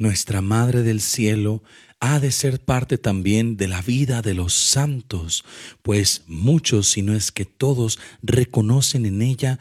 Nuestra Madre del Cielo ha de ser parte también de la vida de los santos, pues muchos, si no es que todos, reconocen en ella